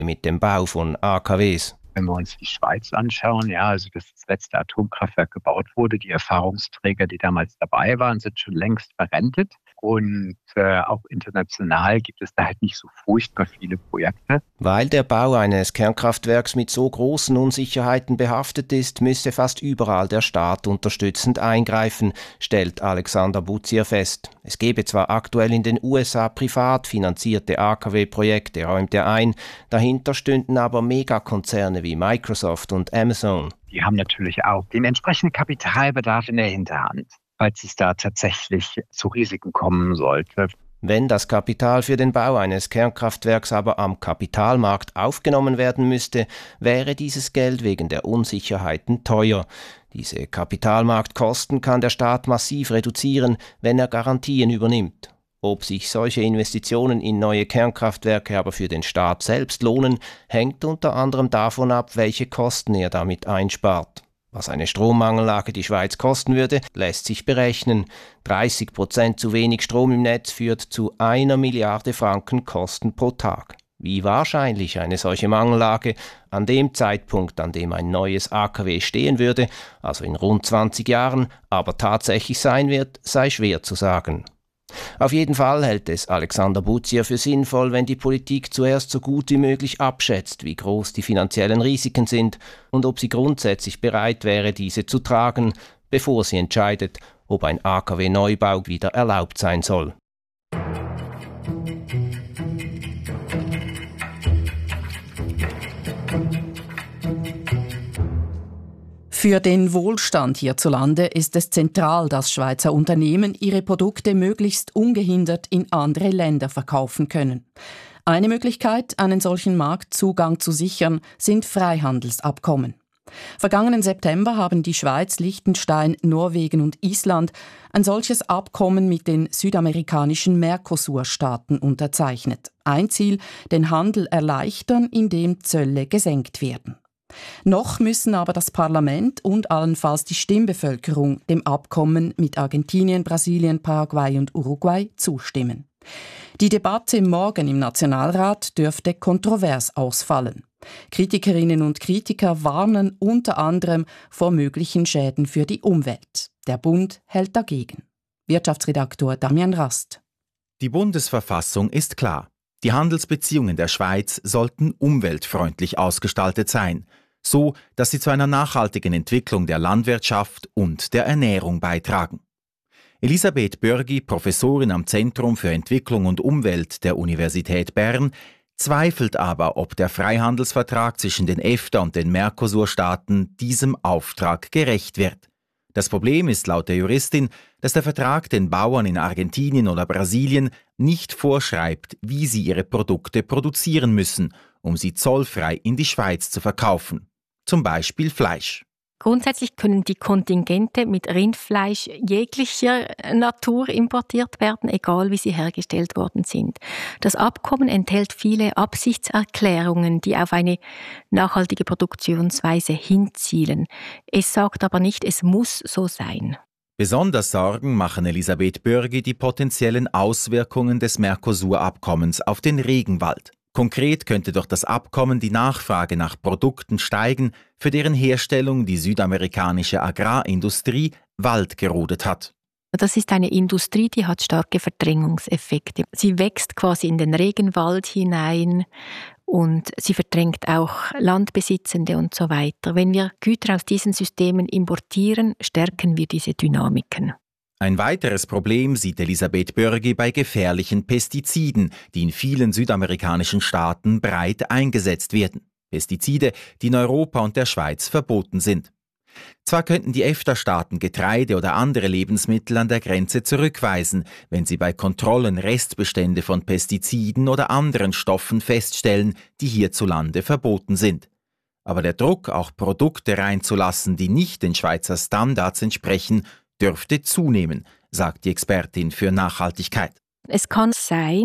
mit dem Bau von AKWs. Wenn wir uns die Schweiz anschauen, also dass das letzte Atomkraftwerk gebaut wurde, die Erfahrungsträger, die damals dabei waren, sind schon längst verrentet. Und auch international gibt es da halt nicht so furchtbar viele Projekte. Weil der Bau eines Kernkraftwerks mit so großen Unsicherheiten behaftet ist, müsse fast überall der Staat unterstützend eingreifen, stellt Alexander Buzier fest. Es gebe zwar aktuell in den USA privat finanzierte AKW-Projekte, räumt er ein, dahinter stünden aber Megakonzerne wie Microsoft und Amazon. Die haben natürlich auch den entsprechenden Kapitalbedarf in der Hinterhand, falls es da tatsächlich zu Risiken kommen sollte. Wenn das Kapital für den Bau eines Kernkraftwerks aber am Kapitalmarkt aufgenommen werden müsste, wäre dieses Geld wegen der Unsicherheiten teuer. Diese Kapitalmarktkosten kann der Staat massiv reduzieren, wenn er Garantien übernimmt. Ob sich solche Investitionen in neue Kernkraftwerke aber für den Staat selbst lohnen, hängt unter anderem davon ab, welche Kosten er damit einspart. Was eine Strommangellage die Schweiz kosten würde, lässt sich berechnen. 30% zu wenig Strom im Netz führt zu 1 Milliarde Franken Kosten pro Tag. Wie wahrscheinlich eine solche Mangellage an dem Zeitpunkt, an dem ein neues AKW stehen würde, also in rund 20 Jahren, aber tatsächlich sein wird, sei schwer zu sagen. Auf jeden Fall hält es Alexander Buzier für sinnvoll, wenn die Politik zuerst so gut wie möglich abschätzt, wie groß die finanziellen Risiken sind und ob sie grundsätzlich bereit wäre, diese zu tragen, bevor sie entscheidet, ob ein AKW-Neubau wieder erlaubt sein soll. Für den Wohlstand hierzulande ist es zentral, dass Schweizer Unternehmen ihre Produkte möglichst ungehindert in andere Länder verkaufen können. Eine Möglichkeit, einen solchen Marktzugang zu sichern, sind Freihandelsabkommen. Vergangenen September haben die Schweiz, Liechtenstein, Norwegen und Island ein solches Abkommen mit den südamerikanischen Mercosur-Staaten unterzeichnet. Ein Ziel, den Handel erleichtern, indem Zölle gesenkt werden. Noch müssen aber das Parlament und allenfalls die Stimmbevölkerung dem Abkommen mit Argentinien, Brasilien, Paraguay und Uruguay zustimmen. Die Debatte morgen im Nationalrat dürfte kontrovers ausfallen. Kritikerinnen und Kritiker warnen unter anderem vor möglichen Schäden für die Umwelt. Der Bund hält dagegen. Wirtschaftsredaktor Damian Rast. Die Bundesverfassung ist klar. Die Handelsbeziehungen der Schweiz sollten umweltfreundlich ausgestaltet sein, so dass sie zu einer nachhaltigen Entwicklung der Landwirtschaft und der Ernährung beitragen. Elisabeth Börgi, Professorin am Zentrum für Entwicklung und Umwelt der Universität Bern, zweifelt aber, ob der Freihandelsvertrag zwischen den EFTA und den Mercosur-Staaten diesem Auftrag gerecht wird. Das Problem ist laut der Juristin, dass der Vertrag den Bauern in Argentinien oder Brasilien nicht vorschreibt, wie sie ihre Produkte produzieren müssen, um sie zollfrei in die Schweiz zu verkaufen. Zum Beispiel Fleisch. Grundsätzlich können die Kontingente mit Rindfleisch jeglicher Natur importiert werden, egal wie sie hergestellt worden sind. Das Abkommen enthält viele Absichtserklärungen, die auf eine nachhaltige Produktionsweise hinzielen. Es sagt aber nicht, es muss so sein. Besonders Sorgen machen Elisabeth Börgi die potenziellen Auswirkungen des Mercosur-Abkommens auf den Regenwald. Konkret könnte durch das Abkommen die Nachfrage nach Produkten steigen, für deren Herstellung die südamerikanische Agrarindustrie Wald gerodet hat. Das ist eine Industrie, die hat starke Verdrängungseffekte. Sie wächst quasi in den Regenwald hinein und sie verdrängt auch Landbesitzende und so weiter. Wenn wir Güter aus diesen Systemen importieren, stärken wir diese Dynamiken. Ein weiteres Problem sieht Elisabeth Börgi bei gefährlichen Pestiziden, die in vielen südamerikanischen Staaten breit eingesetzt werden. Pestizide, die in Europa und der Schweiz verboten sind. Zwar könnten die EFTA-Staaten Getreide oder andere Lebensmittel an der Grenze zurückweisen, wenn sie bei Kontrollen Restbestände von Pestiziden oder anderen Stoffen feststellen, die hierzulande verboten sind. Aber der Druck, auch Produkte reinzulassen, die nicht den Schweizer Standards entsprechen, dürfte zunehmen, sagt die Expertin für Nachhaltigkeit. Es kann sein,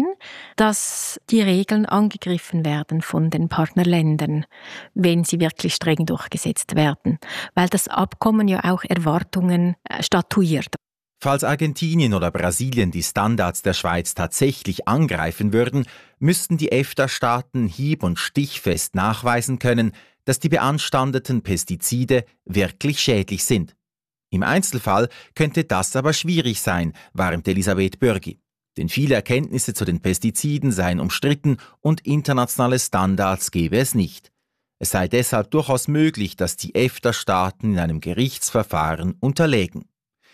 dass die Regeln angegriffen werden von den Partnerländern, wenn sie wirklich streng durchgesetzt werden, weil das Abkommen ja auch Erwartungen statuiert. Falls Argentinien oder Brasilien die Standards der Schweiz tatsächlich angreifen würden, müssten die EFTA-Staaten hieb- und stichfest nachweisen können, dass die beanstandeten Pestizide wirklich schädlich sind. Im Einzelfall könnte das aber schwierig sein, warnt Elisabeth Bürgi. Denn viele Erkenntnisse zu den Pestiziden seien umstritten und internationale Standards gebe es nicht. Es sei deshalb durchaus möglich, dass die EFTA-Staaten in einem Gerichtsverfahren unterlägen.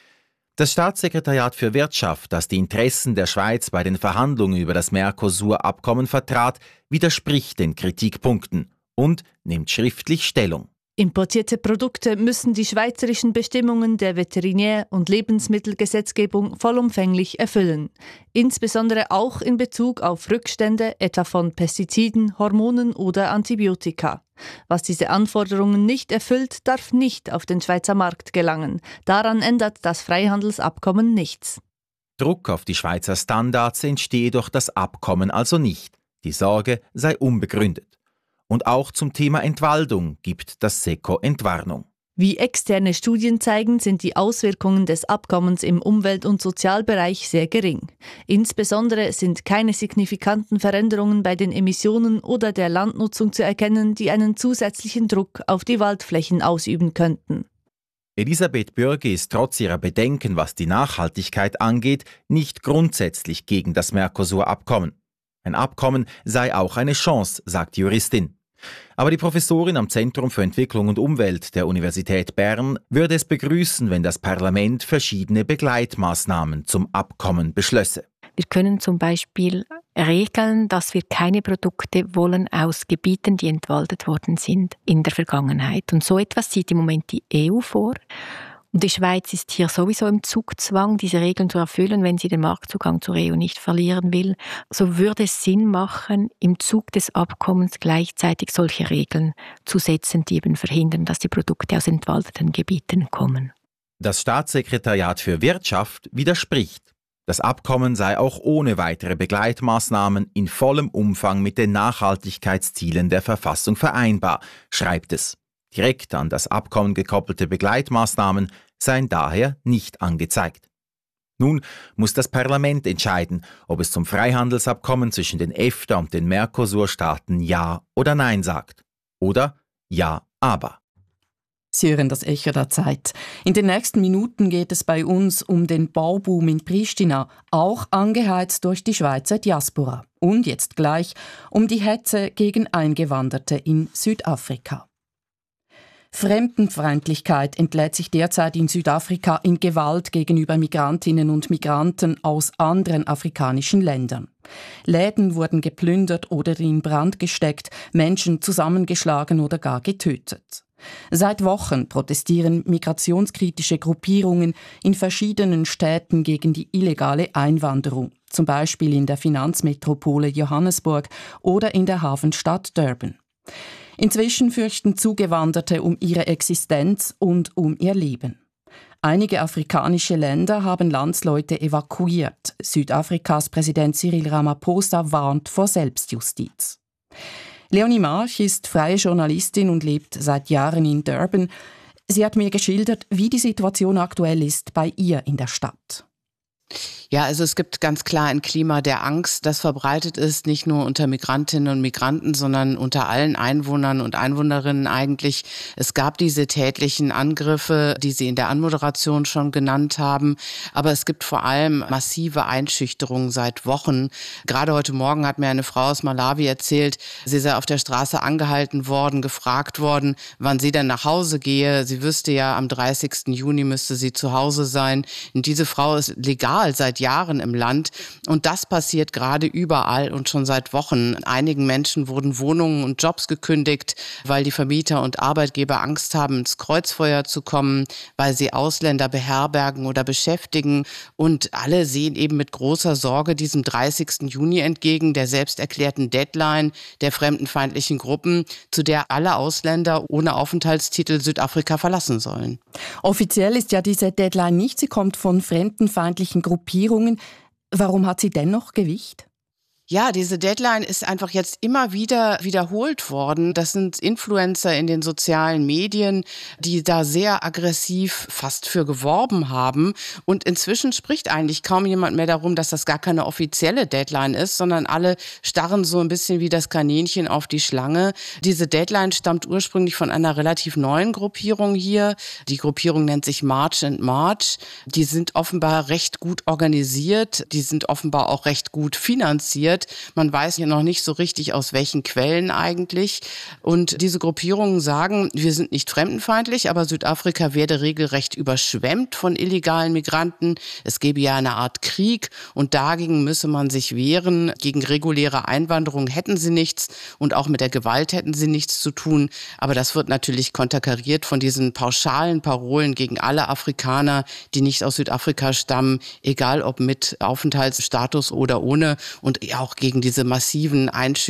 Das Staatssekretariat für Wirtschaft, das die Interessen der Schweiz bei den Verhandlungen über das Mercosur-Abkommen vertrat, widerspricht den Kritikpunkten und nimmt schriftlich Stellung. Importierte Produkte müssen die schweizerischen Bestimmungen der Veterinär- und Lebensmittelgesetzgebung vollumfänglich erfüllen. Insbesondere auch in Bezug auf Rückstände etwa von Pestiziden, Hormonen oder Antibiotika. Was diese Anforderungen nicht erfüllt, darf nicht auf den Schweizer Markt gelangen. Daran ändert das Freihandelsabkommen nichts. Druck auf die Schweizer Standards entstehe durch das Abkommen also nicht. Die Sorge sei unbegründet. Und auch zum Thema Entwaldung gibt das SECO Entwarnung. Wie externe Studien zeigen, sind die Auswirkungen des Abkommens im Umwelt- und Sozialbereich sehr gering. Insbesondere sind keine signifikanten Veränderungen bei den Emissionen oder der Landnutzung zu erkennen, die einen zusätzlichen Druck auf die Waldflächen ausüben könnten. Elisabeth Bürgi ist trotz ihrer Bedenken, was die Nachhaltigkeit angeht, nicht grundsätzlich gegen das Mercosur-Abkommen. Ein Abkommen sei auch eine Chance, sagt die Juristin. Aber die Professorin am Zentrum für Entwicklung und Umwelt der Universität Bern würde es begrüßen, wenn das Parlament verschiedene Begleitmaßnahmen zum Abkommen beschlösse. Wir können zum Beispiel regeln, dass wir keine Produkte wollen aus Gebieten, die entwaldet worden sind in der Vergangenheit. Und so etwas sieht im Moment die EU vor. Und die Schweiz ist hier sowieso im Zugzwang, diese Regeln zu erfüllen, wenn sie den Marktzugang zur EU nicht verlieren will. So würde es Sinn machen, im Zug des Abkommens gleichzeitig solche Regeln zu setzen, die eben verhindern, dass die Produkte aus entwaldeten Gebieten kommen. Das Staatssekretariat für Wirtschaft widerspricht. Das Abkommen sei auch ohne weitere Begleitmaßnahmen in vollem Umfang mit den Nachhaltigkeitszielen der Verfassung vereinbar, schreibt es. Direkt an das Abkommen gekoppelte Begleitmaßnahmen seien daher nicht angezeigt. Nun muss das Parlament entscheiden, ob es zum Freihandelsabkommen zwischen den EFTA und den Mercosur-Staaten Ja oder Nein sagt. Oder Ja, aber. Sie hören das Echo der Zeit. In den nächsten Minuten geht es bei uns um den Bauboom in Pristina, auch angeheizt durch die Schweizer Diaspora. Und jetzt gleich um die Hetze gegen Eingewanderte in Südafrika. Fremdenfeindlichkeit entlädt sich derzeit in Südafrika in Gewalt gegenüber Migrantinnen und Migranten aus anderen afrikanischen Ländern. Läden wurden geplündert oder in Brand gesteckt, Menschen zusammengeschlagen oder gar getötet. Seit Wochen protestieren migrationskritische Gruppierungen in verschiedenen Städten gegen die illegale Einwanderung, zum Beispiel in der Finanzmetropole Johannesburg oder in der Hafenstadt Durban. Inzwischen fürchten Zugewanderte um ihre Existenz und um ihr Leben. Einige afrikanische Länder haben Landsleute evakuiert. Südafrikas Präsident Cyril Ramaphosa warnt vor Selbstjustiz. Leonie March ist freie Journalistin und lebt seit Jahren in Durban. Sie hat mir geschildert, wie die Situation aktuell ist bei ihr in der Stadt. Ja, also es gibt ganz klar ein Klima der Angst, das verbreitet ist, nicht nur unter Migrantinnen und Migranten, sondern unter allen Einwohnern und Einwohnerinnen eigentlich. Es gab diese tätlichen Angriffe, die Sie in der Anmoderation schon genannt haben, aber es gibt vor allem massive Einschüchterungen seit Wochen. Gerade heute Morgen hat mir eine Frau aus Malawi erzählt, sie sei auf der Straße angehalten worden, gefragt worden, wann sie denn nach Hause gehe. Sie wüsste ja, am 30. Juni müsste sie zu Hause sein. Und diese Frau ist legal seit Jahren im Land. Und das passiert gerade überall und schon seit Wochen. Einigen Menschen wurden Wohnungen und Jobs gekündigt, weil die Vermieter und Arbeitgeber Angst haben, ins Kreuzfeuer zu kommen, weil sie Ausländer beherbergen oder beschäftigen. Und alle sehen eben mit großer Sorge diesem 30. Juni entgegen, der selbst erklärten Deadline der fremdenfeindlichen Gruppen, zu der alle Ausländer ohne Aufenthaltstitel Südafrika verlassen sollen. Offiziell ist ja diese Deadline nicht, sie kommt von fremdenfeindlichen Gruppierungen. Warum hat sie dennoch Gewicht? Ja, diese Deadline ist einfach jetzt immer wieder wiederholt worden. Das sind Influencer in den sozialen Medien, die da sehr aggressiv fast für geworben haben. Und inzwischen spricht eigentlich kaum jemand mehr darum, dass das gar keine offizielle Deadline ist, sondern alle starren so ein bisschen wie das Kaninchen auf die Schlange. Diese Deadline stammt ursprünglich von einer relativ neuen Gruppierung hier. Die Gruppierung nennt sich March and March. Die sind offenbar recht gut organisiert. Die sind offenbar auch recht gut finanziert. Man weiß ja noch nicht so richtig, aus welchen Quellen eigentlich. Und diese Gruppierungen sagen, wir sind nicht fremdenfeindlich, aber Südafrika werde regelrecht überschwemmt von illegalen Migranten. Es gebe ja eine Art Krieg und dagegen müsse man sich wehren. Gegen reguläre Einwanderung hätten sie nichts und auch mit der Gewalt hätten sie nichts zu tun. Aber das wird natürlich konterkariert von diesen pauschalen Parolen gegen alle Afrikaner, die nicht aus Südafrika stammen, egal ob mit Aufenthaltsstatus oder ohne, und auch gegen diese massiven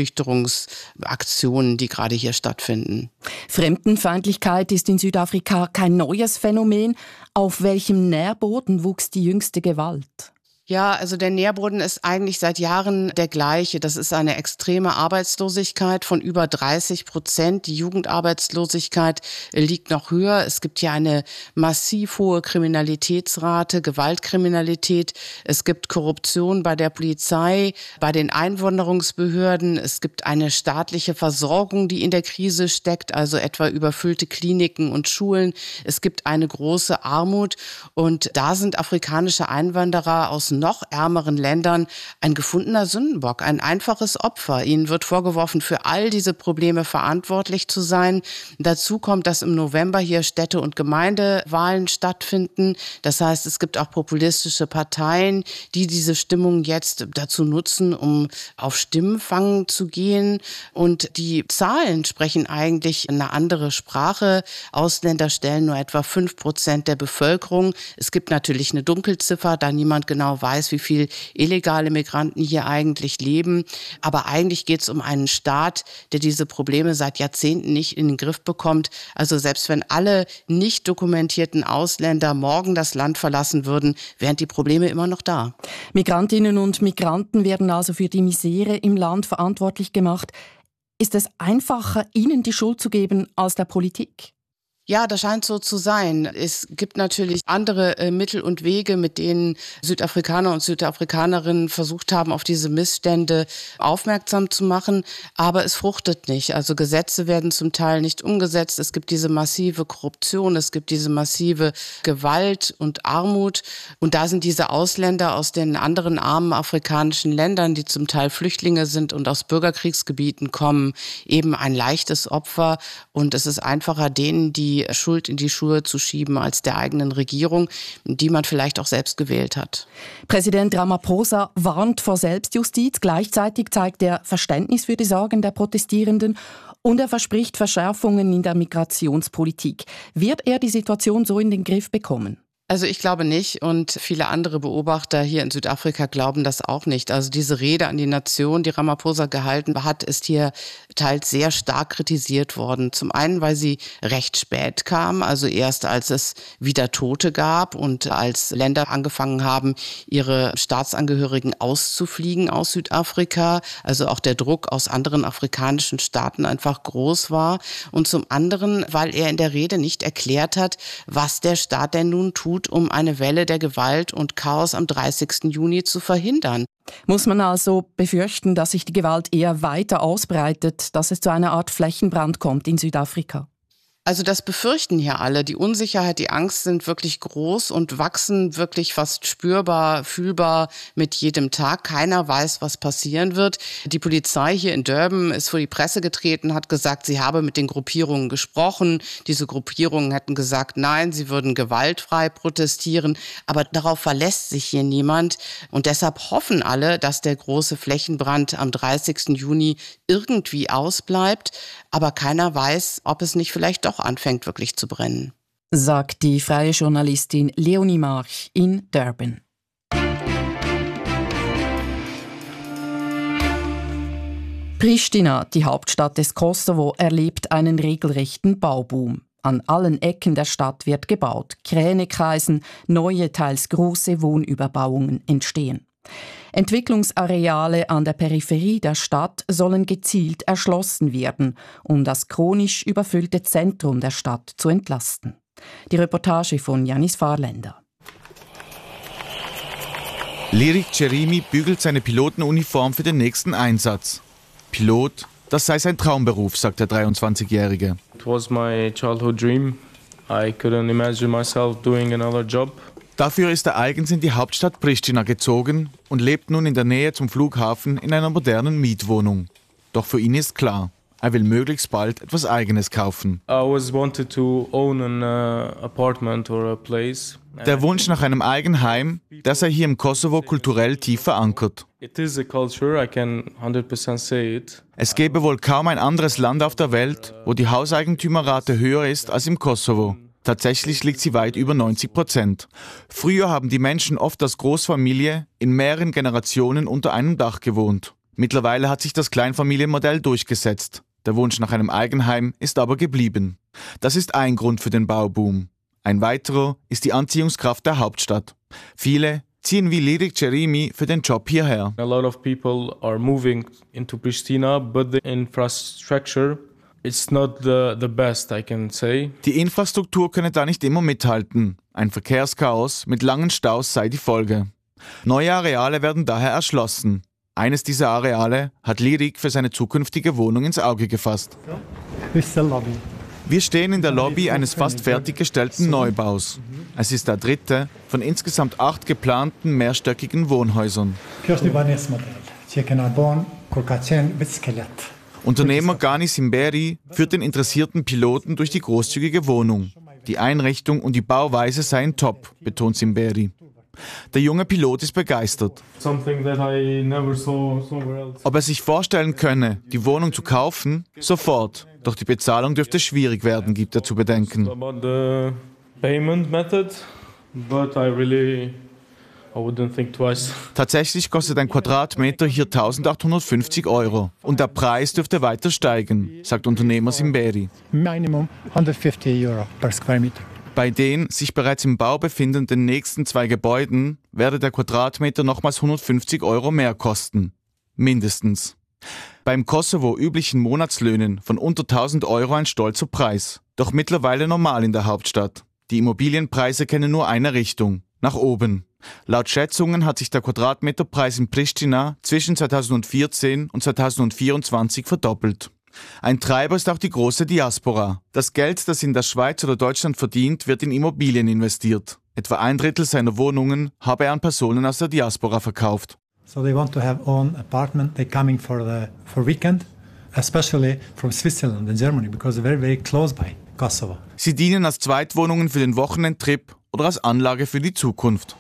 Einschüchterungsaktionen, die gerade hier stattfinden. Fremdenfeindlichkeit ist in Südafrika kein neues Phänomen. Auf welchem Nährboden wuchs die jüngste Gewalt? Ja, also der Nährboden ist eigentlich seit Jahren der gleiche. Das ist eine extreme Arbeitslosigkeit von über 30%. Die Jugendarbeitslosigkeit liegt noch höher. Es gibt hier eine massiv hohe Kriminalitätsrate, Gewaltkriminalität. Es gibt Korruption bei der Polizei, bei den Einwanderungsbehörden. Es gibt eine staatliche Versorgung, die in der Krise steckt, also etwa überfüllte Kliniken und Schulen. Es gibt eine große Armut und da sind afrikanische Einwanderer aus noch ärmeren Ländern ein gefundener Sündenbock, ein einfaches Opfer. Ihnen wird vorgeworfen, für all diese Probleme verantwortlich zu sein. Dazu kommt, dass im November hier Städte- und Gemeindewahlen stattfinden. Das heißt, es gibt auch populistische Parteien, die diese Stimmung jetzt dazu nutzen, um auf Stimmenfang zu gehen. Und die Zahlen sprechen eigentlich eine andere Sprache. Ausländer stellen nur etwa 5% der Bevölkerung. Es gibt natürlich eine Dunkelziffer, da niemand genau weiß, wie viel illegale Migranten hier eigentlich leben. Aber eigentlich geht es um einen Staat, der diese Probleme seit Jahrzehnten nicht in den Griff bekommt. Also selbst wenn alle nicht dokumentierten Ausländer morgen das Land verlassen würden, wären die Probleme immer noch da. Migrantinnen und Migranten werden also für die Misere im Land verantwortlich gemacht. Ist es einfacher, ihnen die Schuld zu geben als der Politik? Ja, das scheint so zu sein. Es gibt natürlich andere Mittel und Wege, mit denen Südafrikaner und Südafrikanerinnen versucht haben, auf diese Missstände aufmerksam zu machen. Aber es fruchtet nicht. Also Gesetze werden zum Teil nicht umgesetzt. Es gibt diese massive Korruption, es gibt diese massive Gewalt und Armut. Und da sind diese Ausländer aus den anderen armen afrikanischen Ländern, die zum Teil Flüchtlinge sind und aus Bürgerkriegsgebieten kommen, eben ein leichtes Opfer. Und es ist einfacher, denen die Schuld in die Schuhe zu schieben als der eigenen Regierung, die man vielleicht auch selbst gewählt hat. Präsident Ramaphosa warnt vor Selbstjustiz. Gleichzeitig zeigt er Verständnis für die Sorgen der Protestierenden und er verspricht Verschärfungen in der Migrationspolitik. Wird er die Situation so in den Griff bekommen? Also ich glaube nicht und viele andere Beobachter hier in Südafrika glauben das auch nicht. Also diese Rede an die Nation, die Ramaphosa gehalten hat, ist hier teils sehr stark kritisiert worden. Zum einen, weil sie recht spät kam, also erst als es wieder Tote gab und als Länder angefangen haben, ihre Staatsangehörigen auszufliegen aus Südafrika. Also auch der Druck aus anderen afrikanischen Staaten einfach groß war. Und zum anderen, weil er in der Rede nicht erklärt hat, was der Staat denn nun tut, um eine Welle der Gewalt und Chaos am 30. Juni zu verhindern. Muss man also befürchten, dass sich die Gewalt eher weiter ausbreitet, dass es zu einer Art Flächenbrand kommt in Südafrika? Also das befürchten hier alle. Die Unsicherheit, die Angst sind wirklich groß und wachsen wirklich fast spürbar, fühlbar mit jedem Tag. Keiner weiß, was passieren wird. Die Polizei hier in Durban ist vor die Presse getreten, hat gesagt, sie habe mit den Gruppierungen gesprochen. Diese Gruppierungen hätten gesagt, nein, sie würden gewaltfrei protestieren. Aber darauf verlässt sich hier niemand. Und deshalb hoffen alle, dass der große Flächenbrand am 30. Juni irgendwie ausbleibt. Aber keiner weiß, ob es nicht vielleicht doch anfängt, wirklich zu brennen. Sagt die freie Journalistin Leonie March in Durban. Pristina, die Hauptstadt des Kosovo, erlebt einen regelrechten Bauboom. An allen Ecken der Stadt wird gebaut. Kräne kreisen, neue, teils große Wohnüberbauungen entstehen. Entwicklungsareale an der Peripherie der Stadt sollen gezielt erschlossen werden, um das chronisch überfüllte Zentrum der Stadt zu entlasten. Die Reportage von Janis Fahrländer. Lirik Cerimi bügelt seine Pilotenuniform für den nächsten Einsatz. Pilot, das sei sein Traumberuf, sagt der 23-Jährige. It was my childhood dream. I couldn't imagine myself doing another job. Dafür ist er eigens in die Hauptstadt Pristina gezogen und lebt nun in der Nähe zum Flughafen in einer modernen Mietwohnung. Doch für ihn ist klar, er will möglichst bald etwas Eigenes kaufen. I always wanted to own an apartment or a place. Der Wunsch nach einem Eigenheim, der sei hier im Kosovo kulturell tief verankert. It is a culture, I can 100% say it. Es gäbe wohl kaum ein anderes Land auf der Welt, wo die Hauseigentümerrate höher ist als im Kosovo. Tatsächlich liegt sie weit über 90%. Früher haben die Menschen oft als Großfamilie in mehreren Generationen unter einem Dach gewohnt. Mittlerweile hat sich das Kleinfamilienmodell durchgesetzt. Der Wunsch nach einem Eigenheim ist aber geblieben. Das ist ein Grund für den Bauboom. Ein weiterer ist die Anziehungskraft der Hauptstadt. Viele ziehen wie Lirik Cerimi für den Job hierher. A lot of people are moving into Pristina, but the infrastructure it's not the best, I can say. Die Infrastruktur könne da nicht immer mithalten. Ein Verkehrschaos mit langen Staus sei die Folge. Neue Areale werden daher erschlossen. Eines dieser Areale hat Lirik für seine zukünftige Wohnung ins Auge gefasst. Wir stehen in der Lobby eines fast fertiggestellten Neubaus. Es ist der dritte von insgesamt 8 geplanten mehrstöckigen Wohnhäusern. Unternehmer Gani Simberi führt den interessierten Piloten durch die großzügige Wohnung. Die Einrichtung und die Bauweise seien top, betont Simberi. Der junge Pilot ist begeistert. Ob er sich vorstellen könne, die Wohnung zu kaufen? Sofort. Doch die Bezahlung dürfte schwierig werden, gibt er zu bedenken. Tatsächlich kostet ein Quadratmeter hier 1.850 €. Und der Preis dürfte weiter steigen, sagt Unternehmer Simberi. Minimum 150 € per square meter. Bei den sich bereits im Bau befindenden nächsten 2 Gebäuden werde der Quadratmeter nochmals 150 € mehr kosten. Mindestens. Beim Kosovo üblichen Monatslöhnen von unter 1.000 € ein stolzer Preis. Doch mittlerweile normal in der Hauptstadt. Die Immobilienpreise kennen nur eine Richtung, nach oben. Laut Schätzungen hat sich der Quadratmeterpreis in Pristina zwischen 2014 und 2024 verdoppelt. Ein Treiber ist auch die große Diaspora. Das Geld, das in der Schweiz oder Deutschland verdient, wird in Immobilien investiert. Etwa 1/3 seiner Wohnungen habe er an Personen aus der Diaspora verkauft. So they want to have own apartment. They're coming for weekend, especially from Switzerland and Germany, because they're very, very close by Kosovo. Sie dienen als Zweitwohnungen für den Wochenendtrip oder als Anlage für die Zukunft.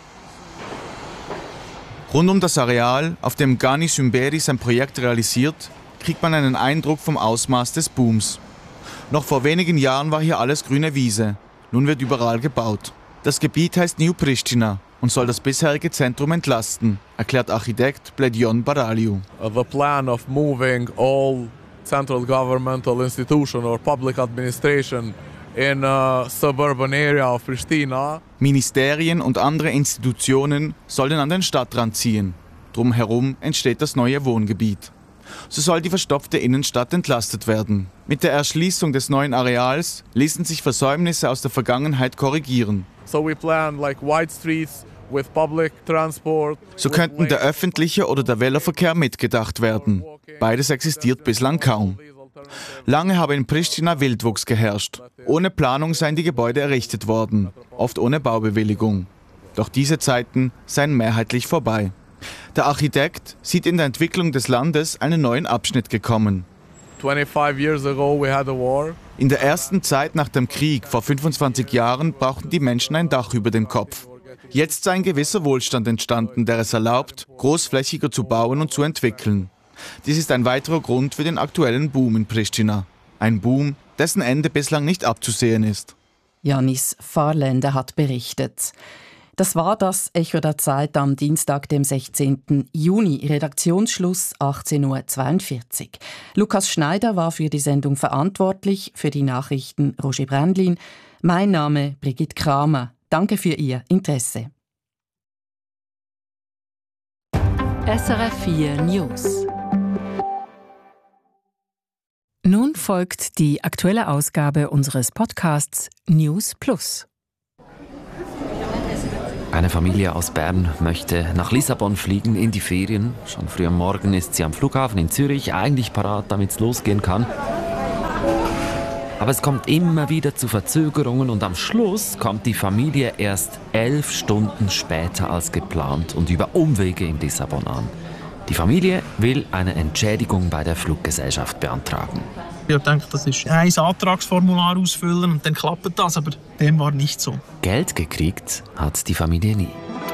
Rund um das Areal, auf dem Gani Simberi sein Projekt realisiert, kriegt man einen Eindruck vom Ausmaß des Booms. Noch vor wenigen Jahren war hier alles grüne Wiese. Nun wird überall gebaut. Das Gebiet heißt New Pristina und soll das bisherige Zentrum entlasten, erklärt Architekt Bledjon Baraliu. The plan of moving all central governmental institution or public administration in a suburban area of Pristina. Ministerien und andere Institutionen sollen an den Stadtrand ziehen. Drumherum entsteht das neue Wohngebiet. So soll die verstopfte Innenstadt entlastet werden. Mit der Erschließung des neuen Areals ließen sich Versäumnisse aus der Vergangenheit korrigieren. So we plan like wide streets with public transport. So könnten der öffentliche oder der Veloverkehr mitgedacht werden. Beides existiert bislang kaum. Lange habe in Pristina Wildwuchs geherrscht. Ohne Planung seien die Gebäude errichtet worden, oft ohne Baubewilligung. Doch diese Zeiten seien mehrheitlich vorbei. Der Architekt sieht in der Entwicklung des Landes einen neuen Abschnitt gekommen. 25 years ago we had a war. In der ersten Zeit nach dem Krieg, vor 25 Jahren, brauchten die Menschen ein Dach über dem Kopf. Jetzt sei ein gewisser Wohlstand entstanden, der es erlaubt, großflächiger zu bauen und zu entwickeln. Dies ist ein weiterer Grund für den aktuellen Boom in Pristina. Ein Boom, dessen Ende bislang nicht abzusehen ist. Janis Fahrländer hat berichtet. Das war das Echo der Zeit am Dienstag, dem 16. Juni. Redaktionsschluss 18.42 Uhr. Lukas Schneider war für die Sendung verantwortlich, für die Nachrichten Roger Brändlin. Mein Name Brigitte Kramer. Danke für Ihr Interesse. SRF 4 News. Nun folgt die aktuelle Ausgabe unseres Podcasts News Plus. Eine Familie aus Bern möchte nach Lissabon fliegen in die Ferien. Schon früh am Morgen ist sie am Flughafen in Zürich, eigentlich parat, damit es losgehen kann. Aber es kommt immer wieder zu Verzögerungen und am Schluss kommt die Familie erst 11 Stunden später als geplant und über Umwege in Lissabon an. Die Familie will eine Entschädigung bei der Fluggesellschaft beantragen. Ich denke, das ist ein Antragsformular ausfüllen und dann klappt das, aber dem war nicht so. Geld gekriegt hat die Familie nie.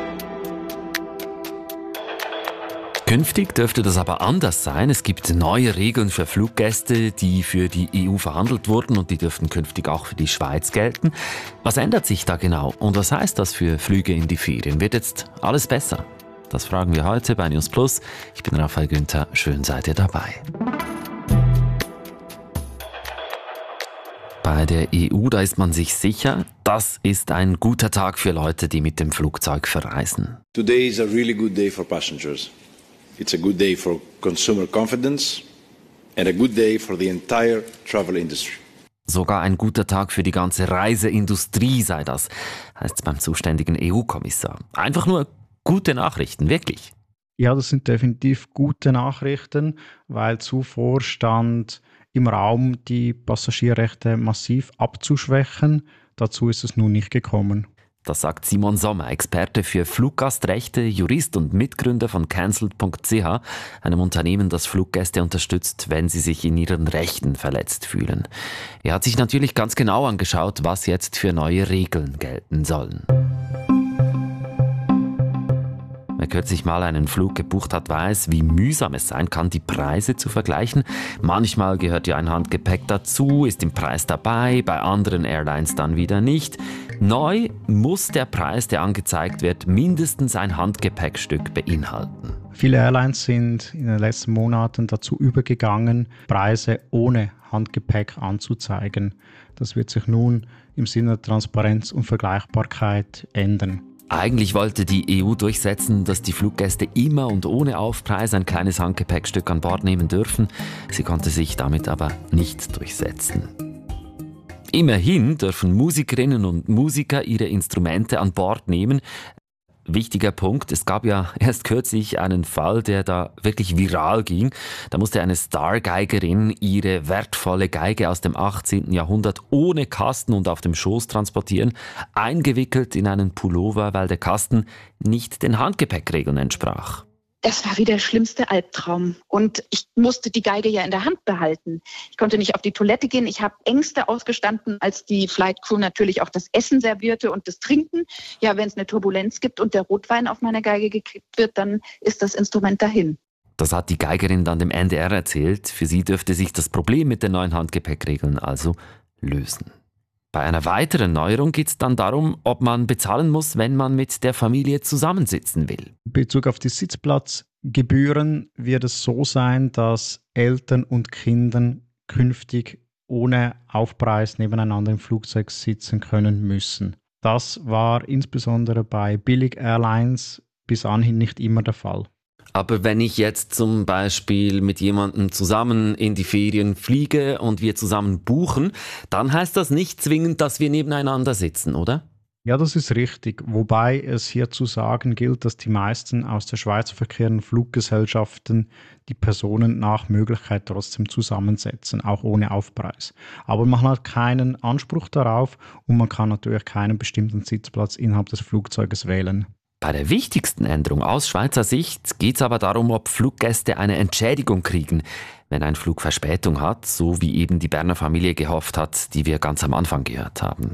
Künftig dürfte das aber anders sein. Es gibt neue Regeln für Fluggäste, die für die EU verhandelt wurden und die dürften künftig auch für die Schweiz gelten. Was ändert sich da genau und was heißt das für Flüge in die Ferien? Wird jetzt alles besser? Das fragen wir heute bei News Plus. Ich bin Raphael Günther, schön seid ihr dabei. Bei der EU, da ist man sich sicher, das ist ein guter Tag für Leute, die mit dem Flugzeug verreisen. Today is a really good day for passengers. It's a good day for consumer confidence and a good day for the entire travel industry. Sogar ein guter Tag für die ganze Reiseindustrie sei das, heißt es beim zuständigen EU-Kommissar. Einfach nur gute Nachrichten, wirklich. Ja, das sind definitiv gute Nachrichten, weil zuvor stand im Raum, die Passagierrechte massiv abzuschwächen. Dazu ist es nun nicht gekommen. Das sagt Simon Sommer, Experte für Fluggastrechte, Jurist und Mitgründer von Cancelled.ch, einem Unternehmen, das Fluggäste unterstützt, wenn sie sich in ihren Rechten verletzt fühlen. Er hat sich natürlich ganz genau angeschaut, was jetzt für neue Regeln gelten sollen. Wer kürzlich mal einen Flug gebucht hat, weiß, wie mühsam es sein kann, die Preise zu vergleichen. Manchmal gehört ja ein Handgepäck dazu, ist im Preis dabei, bei anderen Airlines dann wieder nicht. Neu muss der Preis, der angezeigt wird, mindestens ein Handgepäckstück beinhalten. Viele Airlines sind in den letzten Monaten dazu übergegangen, Preise ohne Handgepäck anzuzeigen. Das wird sich nun im Sinne der Transparenz und Vergleichbarkeit ändern. Eigentlich wollte die EU durchsetzen, dass die Fluggäste immer und ohne Aufpreis ein kleines Handgepäckstück an Bord nehmen dürfen. Sie konnte sich damit aber nicht durchsetzen. Immerhin dürfen Musikerinnen und Musiker ihre Instrumente an Bord nehmen. Wichtiger Punkt, es gab ja erst kürzlich einen Fall, der da wirklich viral ging. Da musste eine Stargeigerin ihre wertvolle Geige aus dem 18. Jahrhundert ohne Kasten und auf dem Schoß transportieren, eingewickelt in einen Pullover, weil der Kasten nicht den Handgepäckregeln entsprach. Das war wie der schlimmste Albtraum. Und ich musste die Geige ja in der Hand behalten. Ich konnte nicht auf die Toilette gehen. Ich habe Ängste ausgestanden, als die Flight Crew natürlich auch das Essen servierte und das Trinken. Ja, wenn es eine Turbulenz gibt und der Rotwein auf meiner Geige gekippt wird, dann ist das Instrument dahin. Das hat die Geigerin dann dem NDR erzählt. Für sie dürfte sich das Problem mit den neuen Handgepäckregeln also lösen. Bei einer weiteren Neuerung geht es dann darum, ob man bezahlen muss, wenn man mit der Familie zusammensitzen will. In Bezug auf die Sitzplatzgebühren wird es so sein, dass Eltern und Kinder künftig ohne Aufpreis nebeneinander im Flugzeug sitzen können müssen. Das war insbesondere bei Billig-Airlines bis anhin nicht immer der Fall. Aber wenn ich jetzt zum Beispiel mit jemandem zusammen in die Ferien fliege und wir zusammen buchen, dann heißt das nicht zwingend, dass wir nebeneinander sitzen, oder? Ja, das ist richtig. Wobei es hier zu sagen gilt, dass die meisten aus der Schweiz verkehrenden Fluggesellschaften die Personen nach Möglichkeit trotzdem zusammensetzen, auch ohne Aufpreis. Aber man hat keinen Anspruch darauf und man kann natürlich keinen bestimmten Sitzplatz innerhalb des Flugzeuges wählen. Bei der wichtigsten Änderung aus Schweizer Sicht geht es aber darum, ob Fluggäste eine Entschädigung kriegen, wenn ein Flug Verspätung hat, so wie eben die Berner Familie gehofft hat, die wir ganz am Anfang gehört haben.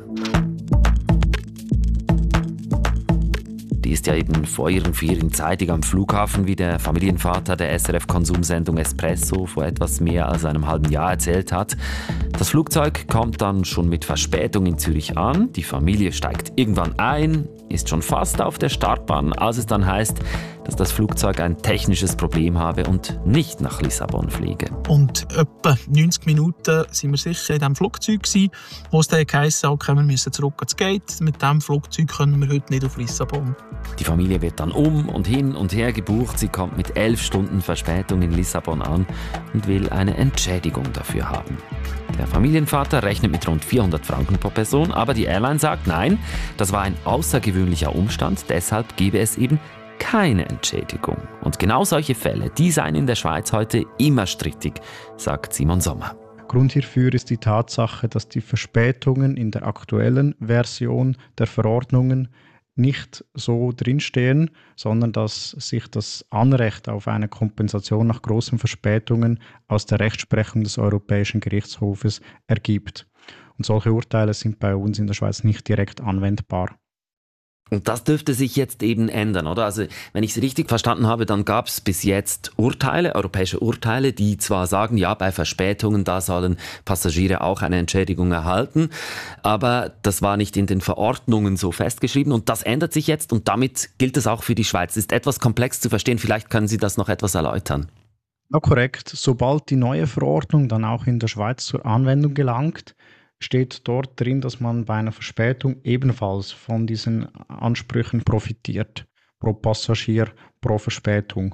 Die ist ja eben vor ihren Ferien zeitig am Flughafen, wie der Familienvater der SRF-Konsumsendung Espresso vor etwas mehr als einem halben Jahr erzählt hat. Das Flugzeug kommt dann schon mit Verspätung in Zürich an. Die Familie steigt irgendwann ein, ist schon fast auf der Startbahn, als es dann heißt, dass das Flugzeug ein technisches Problem habe und nicht nach Lissabon fliege. Und etwa 90 Minuten sind wir sicher in diesem Flugzeug gewesen, wo es dann geheissen hat, okay, wir müssen zurück ans Gate. Mit diesem Flugzeug können wir heute nicht auf Lissabon. Die Familie wird dann um und hin und her gebucht. Sie kommt mit 11 Stunden Verspätung in Lissabon an und will eine Entschädigung dafür haben. Der Familienvater rechnet mit rund 400 Franken pro Person, aber die Airline sagt, nein, das war ein außergewöhnlicher Umstand, deshalb gebe es eben keine Entschädigung. Und genau solche Fälle, die seien in der Schweiz heute immer strittig, sagt Simon Sommer. Grund hierfür ist die Tatsache, dass die Verspätungen in der aktuellen Version der Verordnungen nicht so drinstehen, sondern dass sich das Anrecht auf eine Kompensation nach großen Verspätungen aus der Rechtsprechung des Europäischen Gerichtshofes ergibt. Und solche Urteile sind bei uns in der Schweiz nicht direkt anwendbar. Und das dürfte sich jetzt eben ändern, oder? Also, wenn ich es richtig verstanden habe, dann gab es bis jetzt Urteile, europäische Urteile, die zwar sagen, ja, bei Verspätungen, da sollen Passagiere auch eine Entschädigung erhalten, aber das war nicht in den Verordnungen so festgeschrieben und das ändert sich jetzt und damit gilt es auch für die Schweiz. Das ist etwas komplex zu verstehen, vielleicht können Sie das noch etwas erläutern. Ja, korrekt. Sobald die neue Verordnung dann auch in der Schweiz zur Anwendung gelangt, steht dort drin, dass man bei einer Verspätung ebenfalls von diesen Ansprüchen profitiert, pro Passagier, pro Verspätung.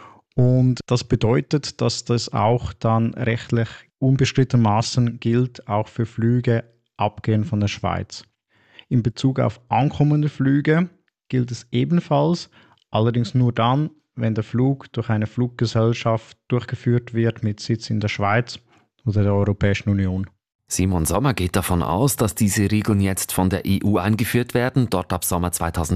Und das bedeutet, dass das auch dann rechtlich unbestrittenermaßen gilt, auch für Flüge abgehend von der Schweiz. In Bezug auf ankommende Flüge gilt es ebenfalls, allerdings nur dann, wenn der Flug durch eine Fluggesellschaft durchgeführt wird mit Sitz in der Schweiz oder der Europäischen Union. Simon Sommer geht davon aus, dass diese Regeln jetzt von der EU eingeführt werden, dort ab Sommer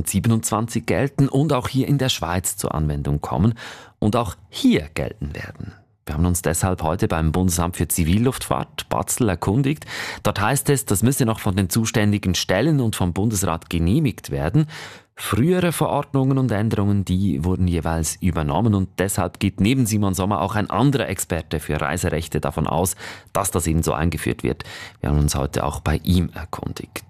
2027 gelten und auch hier in der Schweiz zur Anwendung kommen und auch hier gelten werden. Wir haben uns deshalb heute beim Bundesamt für Zivilluftfahrt Basel erkundigt. Dort heißt es, das müsse noch von den zuständigen Stellen und vom Bundesrat genehmigt werden. Frühere Verordnungen und Änderungen, die wurden jeweils übernommen und deshalb geht neben Simon Sommer auch ein anderer Experte für Reiserechte davon aus, dass das eben so eingeführt wird. Wir haben uns heute auch bei ihm erkundigt.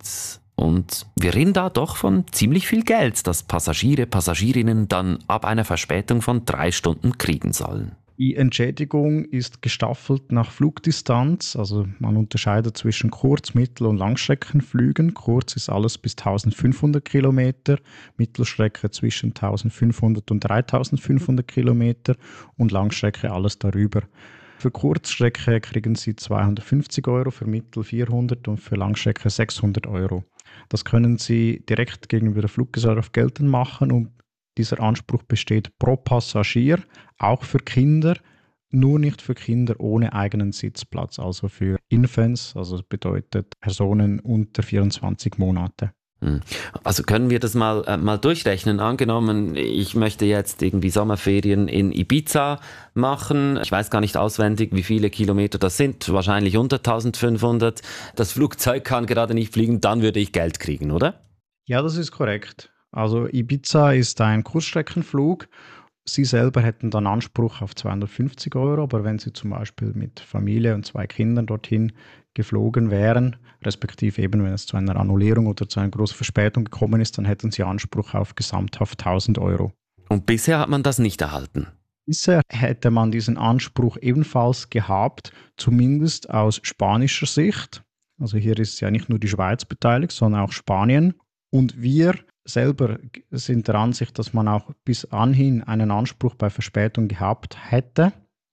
Und wir reden da doch von ziemlich viel Geld, das Passagierinnen dann ab einer Verspätung von 3 Stunden kriegen sollen. Die Entschädigung ist gestaffelt nach Flugdistanz, also man unterscheidet zwischen Kurz-, Mittel- und Langstreckenflügen. Kurz ist alles bis 1500 Kilometer, Mittelstrecke zwischen 1500 und 3500 Kilometer und Langstrecke alles darüber. Für Kurzstrecke kriegen Sie 250 €, für Mittel 400 und für Langstrecke 600 €. Das können Sie direkt gegenüber der Fluggesellschaft geltend machen und dieser Anspruch besteht pro Passagier, auch für Kinder, nur nicht für Kinder ohne eigenen Sitzplatz, also für Infants, also das bedeutet Personen unter 24 Monate. Also können wir das mal durchrechnen. Angenommen, ich möchte jetzt irgendwie Sommerferien in Ibiza machen. Ich weiß gar nicht auswendig, wie viele Kilometer das sind. Wahrscheinlich unter 1500. Das Flugzeug kann gerade nicht fliegen, dann würde ich Geld kriegen, oder? Ja, das ist korrekt. Also Ibiza ist ein Kurzstreckenflug. Sie selber hätten dann Anspruch auf 250 €, aber wenn Sie zum Beispiel mit Familie und 2 Kindern dorthin geflogen wären, respektive eben wenn es zu einer Annullierung oder zu einer großen Verspätung gekommen ist, dann hätten Sie Anspruch auf gesamthaft 1000 €. Und bisher hat man das nicht erhalten? Bisher hätte man diesen Anspruch ebenfalls gehabt, zumindest aus spanischer Sicht. Also hier ist ja nicht nur die Schweiz beteiligt, sondern auch Spanien. Und wir selber sind der Ansicht, dass man auch bis anhin einen Anspruch bei Verspätung gehabt hätte.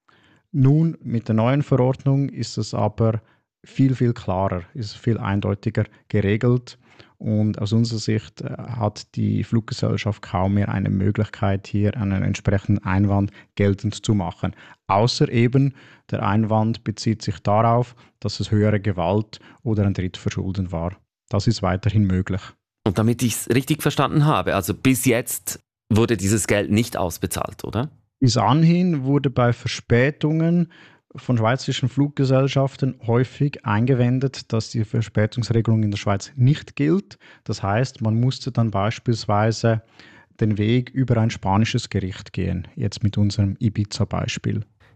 Nun, mit der neuen Verordnung ist es aber viel, viel klarer, ist viel eindeutiger geregelt. Und aus unserer Sicht hat die Fluggesellschaft kaum mehr eine Möglichkeit, hier einen entsprechenden Einwand geltend zu machen. Außer eben, der Einwand bezieht sich darauf, dass es höhere Gewalt oder ein Drittverschulden war. Das ist weiterhin möglich. Und damit ich es richtig verstanden habe, also bis jetzt wurde dieses Geld nicht ausbezahlt, oder? Bis anhin wurde bei Verspätungen von schweizerischen Fluggesellschaften häufig eingewendet, dass die Verspätungsregelung in der Schweiz nicht gilt. Das heißt, man musste dann beispielsweise den Weg über ein spanisches Gericht gehen, jetzt mit unserem Ibiza-Beispiel.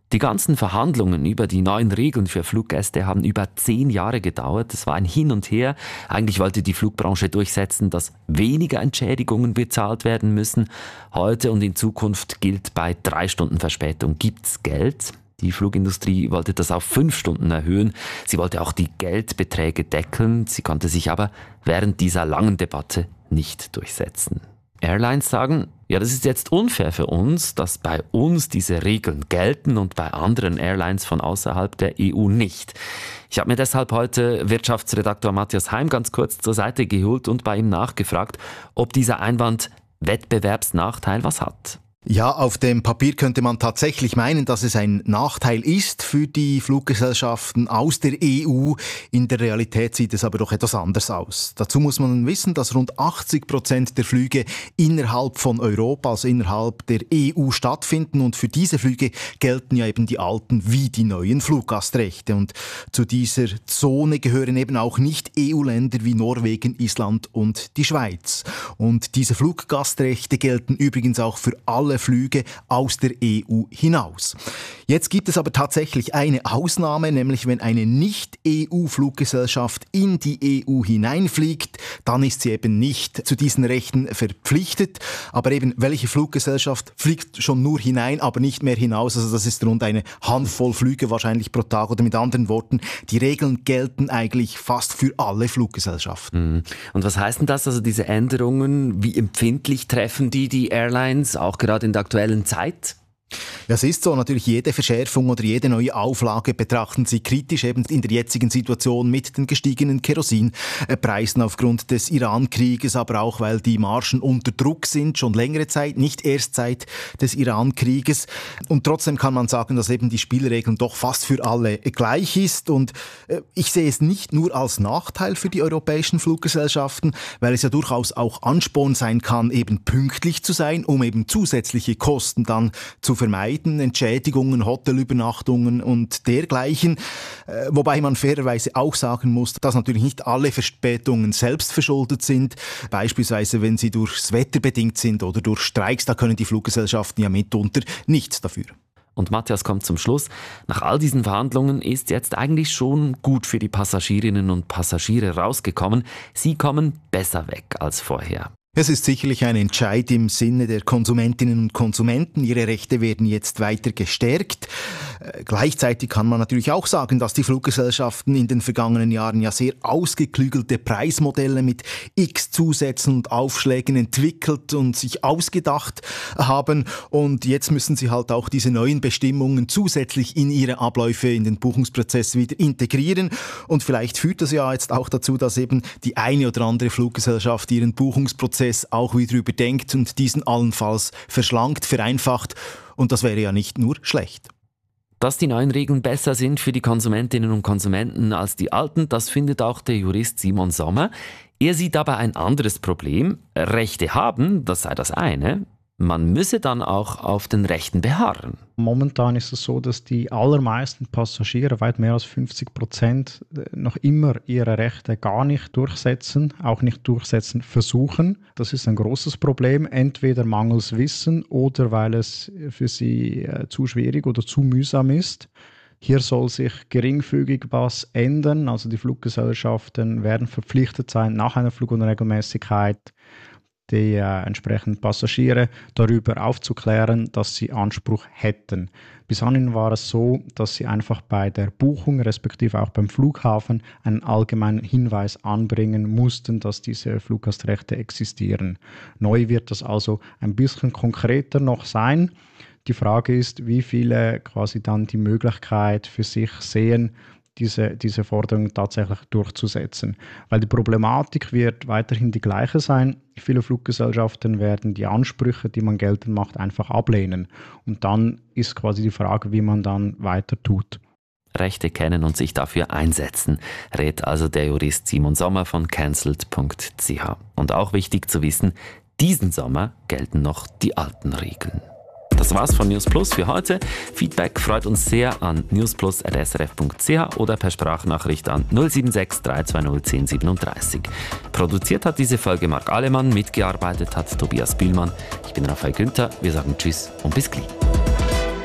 Die ganzen Verhandlungen über die neuen Regeln für Fluggäste haben über 10 Jahre gedauert. Es war ein Hin und Her. Eigentlich wollte die Flugbranche durchsetzen, dass weniger Entschädigungen bezahlt werden müssen. Heute und in Zukunft gilt, bei 3 Stunden Verspätung gibt's Geld. Die Flugindustrie wollte das auf 5 Stunden erhöhen. Sie wollte auch die Geldbeträge deckeln. Sie konnte sich aber während dieser langen Debatte nicht durchsetzen. Airlines sagen, ja, das ist jetzt unfair für uns, dass bei uns diese Regeln gelten und bei anderen Airlines von außerhalb der EU nicht. Ich habe mir deshalb heute Wirtschaftsredaktor Matthias Heim ganz kurz zur Seite geholt und bei ihm nachgefragt, ob dieser Einwand Wettbewerbsnachteil was hat. Ja, auf dem Papier könnte man tatsächlich meinen, dass es ein Nachteil ist für die Fluggesellschaften aus der EU. In der Realität sieht es aber doch etwas anders aus. Dazu muss man wissen, dass rund 80% der Flüge innerhalb von Europa, also innerhalb der EU stattfinden. Und für diese Flüge gelten ja eben die alten wie die neuen Fluggastrechte. Und zu dieser Zone gehören eben auch Nicht-EU-Länder wie Norwegen, Island und die Schweiz. Und diese Fluggastrechte gelten übrigens auch für alle Flüge aus der EU hinaus. Jetzt gibt es aber tatsächlich eine Ausnahme, nämlich wenn eine Nicht-EU-Fluggesellschaft in die EU hineinfliegt, dann ist sie eben nicht zu diesen Rechten verpflichtet. Aber eben, welche Fluggesellschaft fliegt schon nur hinein, aber nicht mehr hinaus? Also das ist rund eine Handvoll Flüge wahrscheinlich pro Tag. Oder mit anderen Worten, die Regeln gelten eigentlich fast für alle Fluggesellschaften. Und was heißt denn das, also diese Änderungen? Wie empfindlich treffen die Airlines, auch gerade in der aktuellen Zeit? Ja, es ist so. Natürlich jede Verschärfung oder jede neue Auflage betrachten sie kritisch, eben in der jetzigen Situation mit den gestiegenen Kerosinpreisen aufgrund des Iran-Krieges, aber auch, weil die Margen unter Druck sind, schon längere Zeit, nicht erst seit des Iran-Krieges. Und trotzdem kann man sagen, dass eben die Spielregeln doch fast für alle gleich ist. Und ich sehe es nicht nur als Nachteil für die europäischen Fluggesellschaften, weil es ja durchaus auch Ansporn sein kann, eben pünktlich zu sein, um eben zusätzliche Kosten dann zu vermeiden, Entschädigungen, Hotelübernachtungen und dergleichen. Wobei man fairerweise auch sagen muss, dass natürlich nicht alle Verspätungen selbst verschuldet sind. Beispielsweise, wenn sie durchs Wetter bedingt sind oder durch Streiks, da können die Fluggesellschaften ja mitunter nichts dafür. Und Matthias kommt zum Schluss. Nach all diesen Verhandlungen ist jetzt eigentlich schon gut für die Passagierinnen und Passagiere rausgekommen. Sie kommen besser weg als vorher. Es ist sicherlich ein Entscheid im Sinne der Konsumentinnen und Konsumenten. Ihre Rechte werden jetzt weiter gestärkt. Gleichzeitig kann man natürlich auch sagen, dass die Fluggesellschaften in den vergangenen Jahren ja sehr ausgeklügelte Preismodelle mit x Zusätzen und Aufschlägen entwickelt und sich ausgedacht haben. Und jetzt müssen sie halt auch diese neuen Bestimmungen zusätzlich in ihre Abläufe, in den Buchungsprozess wieder integrieren. Und vielleicht führt das ja jetzt auch dazu, dass eben die eine oder andere Fluggesellschaft ihren Buchungsprozess auch wieder überdenkt und diesen allenfalls verschlankt, vereinfacht. Und das wäre ja nicht nur schlecht. Dass die neuen Regeln besser sind für die Konsumentinnen und Konsumenten als die alten, das findet auch der Jurist Simon Sommer. Er sieht aber ein anderes Problem. Rechte haben, das sei das eine. Man müsse dann auch auf den Rechten beharren. Momentan ist es so, dass die allermeisten Passagiere, weit mehr als 50%, noch immer ihre Rechte gar nicht durchsetzen, auch nicht durchsetzen versuchen. Das ist ein großes Problem, entweder mangels Wissen oder weil es für sie zu schwierig oder zu mühsam ist. Hier soll sich geringfügig was ändern. Also die Fluggesellschaften werden verpflichtet sein, nach einer Flugunregelmäßigkeit die entsprechenden Passagiere darüber aufzuklären, dass sie Anspruch hätten. Bis anhin war es so, dass sie einfach bei der Buchung, respektive auch beim Flughafen, einen allgemeinen Hinweis anbringen mussten, dass diese Fluggastrechte existieren. Neu wird das also ein bisschen konkreter noch sein. Die Frage ist, wie viele quasi dann die Möglichkeit für sich sehen, diese Forderung tatsächlich durchzusetzen. Weil die Problematik wird weiterhin die gleiche sein. Viele Fluggesellschaften werden die Ansprüche, die man geltend macht, einfach ablehnen. Und dann ist quasi die Frage, wie man dann weiter tut. Rechte kennen und sich dafür einsetzen, rät also der Jurist Simon Sommer von cancelled.ch. Und auch wichtig zu wissen, diesen Sommer gelten noch die alten Regeln. Das war's von News Plus für heute. Feedback freut uns sehr an newsplus@srf.ch oder per Sprachnachricht an 076 320 1037. Produziert hat diese Folge Marc Alemann, mitgearbeitet hat Tobias Bühlmann. Ich bin Raphael Günther. Wir sagen Tschüss und bis gleich.